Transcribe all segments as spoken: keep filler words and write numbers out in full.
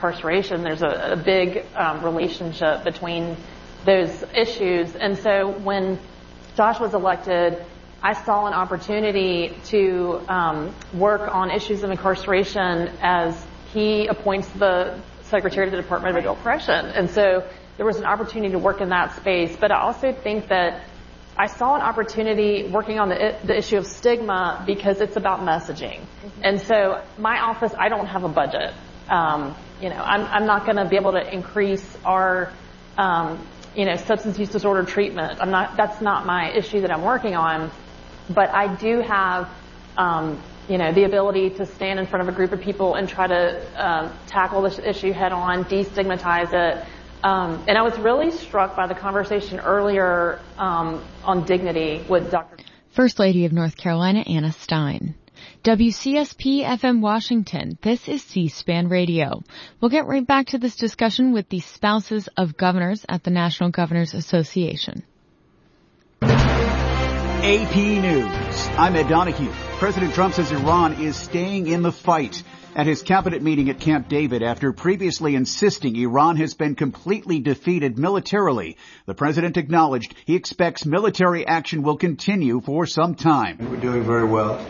incarceration. There's a, a big um, relationship between those issues. And so when Josh was elected, I saw an opportunity to um, work on issues of incarceration as he appoints the Secretary of the Department of Adult Correction. And so there was an opportunity to work in that space. But I also think that I saw an opportunity working on the, the issue of stigma because it's about messaging. Mm-hmm. And so my office, I don't have a budget. Um, you know, I'm, I'm not going to be able to increase our, um, you know, substance use disorder treatment. I'm not, that's not my issue that I'm working on. But I do have, um, you know, the ability to stand in front of a group of people and try to um, tackle this issue head on, destigmatize it. Um, and I was really struck by the conversation earlier um, on dignity with Doctor First Lady of North Carolina, Anna Stein. W C S P F M Washington, this is C-SPAN Radio. We'll get right back to this discussion with the spouses of governors at the National Governors Association. A P News. I'm Ed Donahue. President Trump says Iran is staying in the fight. At his cabinet meeting at Camp David, after previously insisting Iran has been completely defeated militarily, the president acknowledged he expects military action will continue for some time. We're doing very well.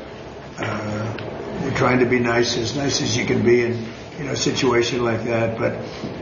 Uh, we're trying to be nice, as nice as you can be in, you know, a situation like that. But,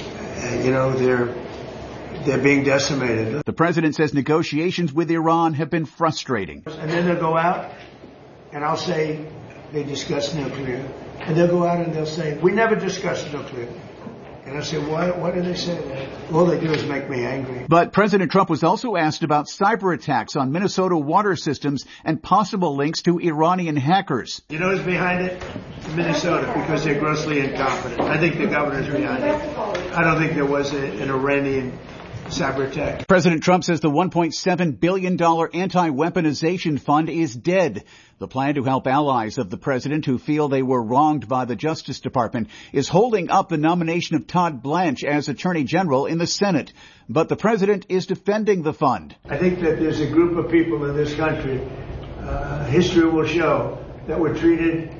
uh, you know, they're they're being decimated. The president says negotiations with Iran have been frustrating. And then they'll go out, and I'll say they discussed nuclear. And they'll go out and they'll say, we never discussed nuclear. And I say, why, why do they say that? All they do is make me angry. But President Trump was also asked about cyber attacks on Minnesota water systems and possible links to Iranian hackers. You know who's behind it? Minnesota, because they're grossly incompetent. I think the governor's behind it. I don't think there was a, an Iranian cyber attack. President Trump says the one point seven billion dollars anti-weaponization fund is dead. The plan to help allies of the president who feel they were wronged by the Justice Department is holding up the nomination of Todd Blanche as Attorney General in the Senate. But the president is defending the fund. I think that there's a group of people in this country, uh, history will show, that were treated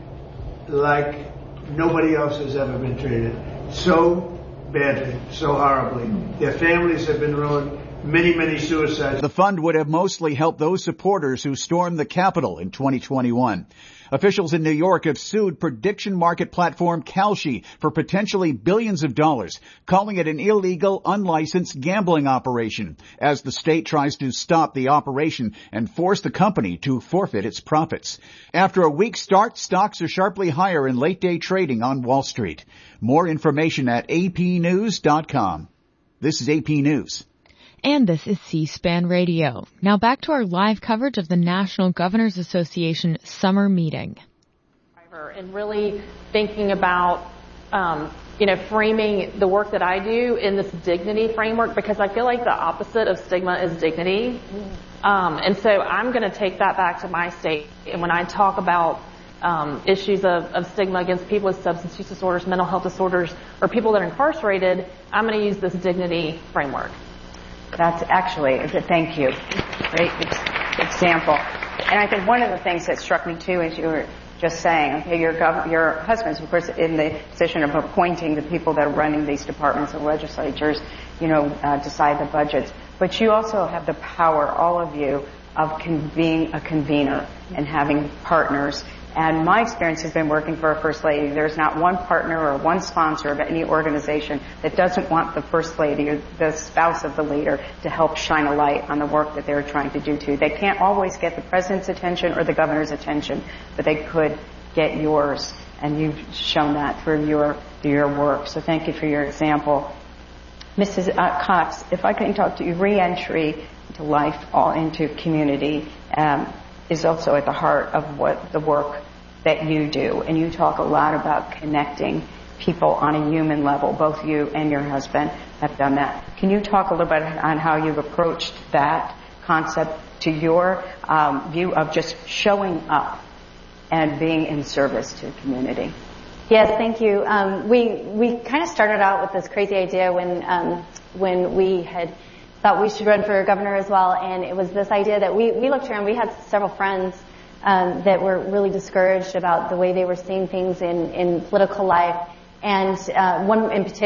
like nobody else has ever been treated. So badly, so horribly. Their families have been ruined. Many, many suicides. The fund would have mostly helped those supporters who stormed the Capitol in twenty twenty-one. Officials in New York have sued prediction market platform Kalshi for potentially billions of dollars, calling it an illegal, unlicensed gambling operation, as the state tries to stop the operation and force the company to forfeit its profits. After a weak start, stocks are sharply higher in late-day trading on Wall Street. More information at A P news dot com. This is A P News. And this is C-SPAN Radio. Now back to our live coverage of the National Governors Association summer meeting. And really thinking about, um, you know, framing the work that I do in this dignity framework, because I feel like the opposite of stigma is dignity. Um, and so I'm going to take that back to my state. And when I talk about um, issues of, of stigma against people with substance use disorders, mental health disorders, or people that are incarcerated, I'm going to use this dignity framework. That's actually, thank you. Great example. And I think one of the things that struck me too is you were just saying, okay, your gov- your husband's, of course, in the position of appointing the people that are running these departments and legislatures, you know, uh, decide the budgets. But you also have the power, all of you, of con- being a convener and having partners. And my experience has been working for a First Lady. There's not one partner or one sponsor of any organization that doesn't want the First Lady or the spouse of the leader to help shine a light on the work that they're trying to do too. They can't always get the president's attention or the governor's attention, but they could get yours. And you've shown that through your, through your work. So thank you for your example. Missus Uh, Cox, if I can talk to you, re-entry into life, all into community, um, is also at the heart of what the work that you do. And you talk a lot about connecting people on a human level. Both you and your husband have done that. Can you talk a little bit on how you've approached that concept to your um, view of just showing up and being in service to the community? Yes, thank you. Um, we we kind of started out with this crazy idea when um, when we had thought we should run for governor as well, and it was this idea that we, we looked around. We had several friends um, that were really discouraged about the way they were seeing things in, in political life, and uh, one in particular